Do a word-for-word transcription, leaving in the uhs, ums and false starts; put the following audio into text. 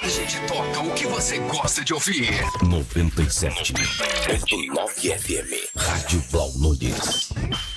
A gente toca o que você gosta de ouvir. noventa e sete ponto nove F M. Rádio Blau Nunes.